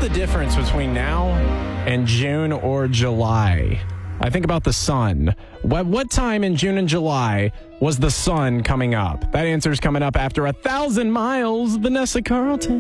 the difference between now and June or July? I think about the sun. What time in June and July was the sun coming up? That answer is coming up after 1,000 miles. Vanessa Carlton.